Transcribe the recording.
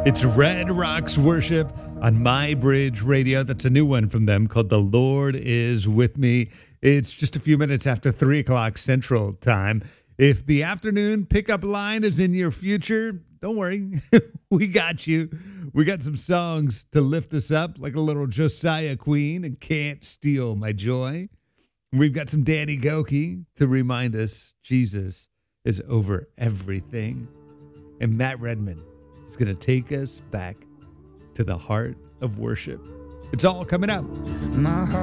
It's Red Rocks Worship on My Bridge Radio. That's a new one from them called The Lord Is With Me. It's just a few minutes after 3 o'clock Central Time. If the afternoon pickup line is in your future, don't worry. We got you. We got some songs to lift us up, like a little Josiah Queen and Can't Steal My Joy. We've got some Danny Gokey to remind us Jesus is over everything. And Matt Redman is going to take us back to the heart of worship. It's all coming up. My heart